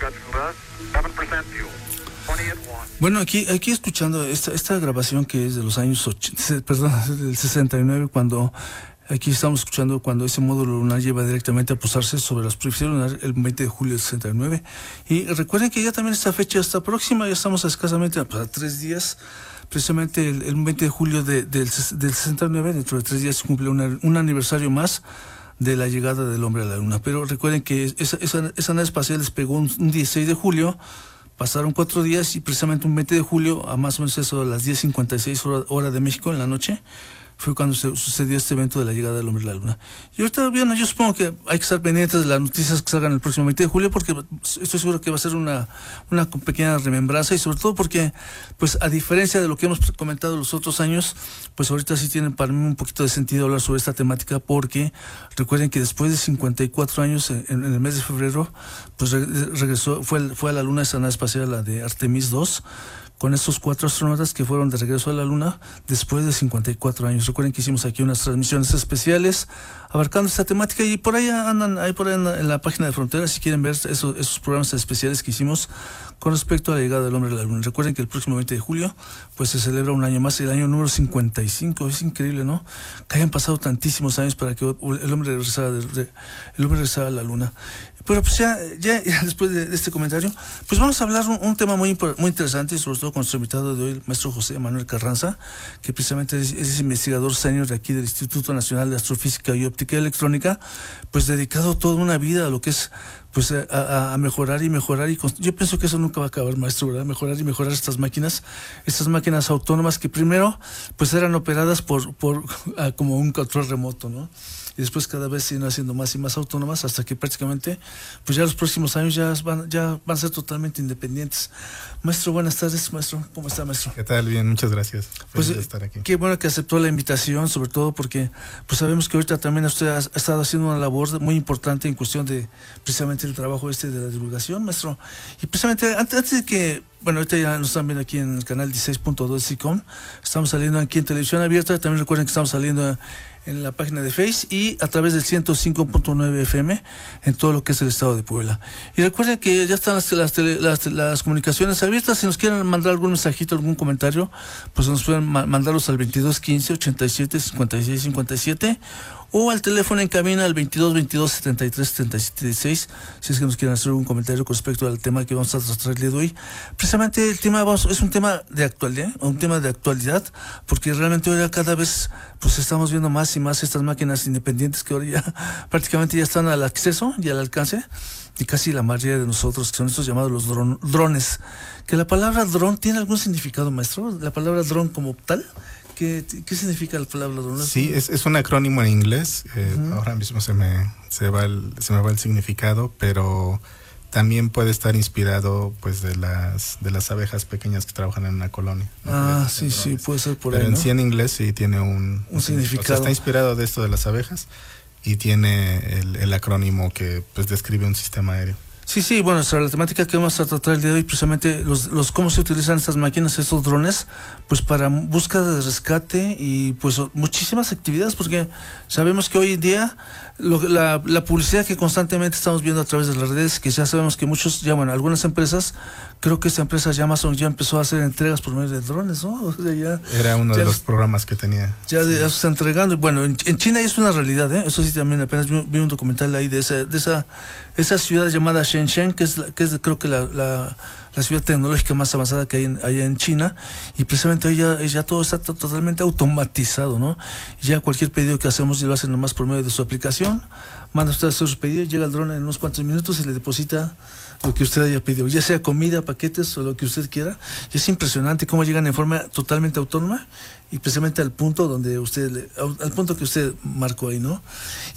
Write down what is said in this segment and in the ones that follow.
Bueno, aquí escuchando esta grabación que es de los años 80, perdón, del 69, cuando aquí estamos escuchando cuando ese módulo lunar lleva directamente a posarse sobre la superficie lunar el 20 de julio del 69. Y recuerden que ya también esta fecha está próxima, ya estamos escasamente para 3 días. Precisamente el 20 de julio del 69, dentro de 3 días se cumple un aniversario más de la llegada del hombre a la luna. Pero recuerden que esa nave espacial despegó un 16 de julio, pasaron 4 días y precisamente un 20 de julio, a más o menos eso a las 10:56 hora de México en la noche, fue cuando sucedió este evento de la llegada del hombre a la luna. Y ahorita, bien, yo supongo que hay que estar pendientes de las noticias que salgan el próximo 20 de julio, porque estoy seguro que va a ser una pequeña remembranza, y sobre todo porque, pues, a diferencia de lo que hemos comentado los otros años, pues ahorita sí tienen para mí un poquito de sentido hablar sobre esta temática, porque recuerden que después de 54 años, en el mes de febrero, pues regresó, fue a la luna esa nave espacial, la de Artemis 2, con estos 4 astronautas que fueron de regreso a la Luna después de 54 años. Recuerden que hicimos aquí unas transmisiones especiales abarcando esta temática, y por ahí andan, en la página de Frontera, si quieren ver esos programas especiales que hicimos con respecto a la llegada del hombre a la Luna. Recuerden que el próximo 20 de julio pues se celebra un año más, el año número 55. Es increíble, ¿no? Que hayan pasado tantísimos años para que el hombre regresara a la Luna. Pero pues ya después de este comentario, pues vamos a hablar un tema muy interesante, y sobre todo con nuestro invitado de hoy, el maestro José Manuel Carranza, que precisamente es investigador senior de aquí del Instituto Nacional de Astrofísica y Óptica Electrónica, pues dedicado toda una vida a lo que es, pues, a mejorar y yo pienso que eso nunca va a acabar, maestro, ¿verdad? Mejorar y mejorar estas máquinas autónomas que primero pues eran operadas por como un control remoto, ¿no? Y después cada vez siguen haciendo más y más autónomas, hasta que prácticamente pues ya los próximos años ya van a ser totalmente independientes. Maestro, buenas tardes, maestro. ¿Cómo está, maestro? ¿Qué tal? Bien, muchas gracias. Feliz de estar aquí. Qué bueno que aceptó la invitación, sobre todo porque pues sabemos que ahorita también usted ha estado haciendo una labor muy importante en cuestión de precisamente el trabajo de la divulgación, maestro. Y precisamente antes de que, bueno, ahorita ya nos están viendo aquí en el canal 16.2 de SICOM, estamos saliendo aquí en televisión abierta, también recuerden que estamos saliendo en la página de Face y a través del 105.9 FM en todo lo que es el estado de Puebla. Y recuerden que ya están las comunicaciones abiertas. Si nos quieren mandar algún mensajito, algún comentario, pues nos pueden mandarlos al 2215 87 56 57 o al teléfono en cabina al 22 73 77 16, si es que nos quieren hacer un comentario con respecto al tema que vamos a tratar el día de hoy. Precisamente el tema es un tema de actualidad, porque realmente ahora cada vez pues estamos viendo más y más estas máquinas independientes que ahora ya prácticamente ya están al acceso y al alcance de casi la mayoría de nosotros, que son estos llamados los drones. Que la palabra dron tiene algún significado, maestro, la palabra dron como tal. ¿Qué significa la palabra dron? Sí, es un acrónimo en inglés. Ahora mismo se me va el significado, pero también puede estar inspirado pues de las abejas pequeñas que trabajan en una colonia, ¿no? Sí, puede ser por pero ahí, ¿no? En sí en inglés sí tiene un significado. O sea, está inspirado de esto de las abejas y tiene el acrónimo que pues describe un sistema aéreo. Sí, bueno, sobre la temática que vamos a tratar el día de hoy, precisamente los cómo se utilizan estas máquinas, estos drones, pues para búsqueda de rescate y pues muchísimas actividades, porque sabemos que hoy en día la publicidad que constantemente estamos viendo a través de las redes, que ya sabemos que algunas empresas, creo que esta empresa ya Amazon ya empezó a hacer entregas por medio de drones, ¿no? O sea, era uno de los programas que tenía. Ya se está entregando. Bueno, en China es una realidad, ¿eh? Eso sí, también apenas vi un documental ahí de esa ciudad llamada Shenzhen, que es creo que la ciudad tecnológica más avanzada que hay allá en China, y precisamente ya todo está totalmente automatizado, ¿no? Ya cualquier pedido que hacemos lo hacen nomás por medio de su aplicación, manda usted a hacer su pedido, llega el dron en unos cuantos minutos y le deposita lo que usted haya pedido, ya sea comida, paquetes o lo que usted quiera. Y es impresionante cómo llegan en forma totalmente autónoma y precisamente al punto que usted marcó ahí, ¿no?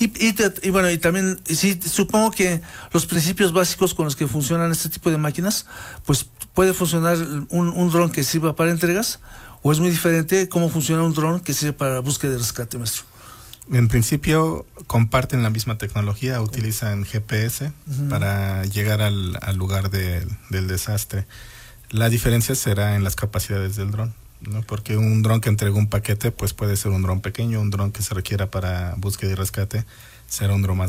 Y bueno, y también sí, supongo que los principios básicos con los que funcionan este tipo de máquinas, pues puede funcionar un dron que sirva para entregas, o es muy diferente cómo funciona un dron que sirve para búsqueda de rescate, maestro. En principio comparten la misma tecnología, utilizan GPS para llegar al lugar del desastre. La diferencia será en las capacidades del dron, ¿no? Porque un dron que entrega un paquete pues puede ser un dron pequeño, un dron que se requiera para búsqueda y rescate será un dron más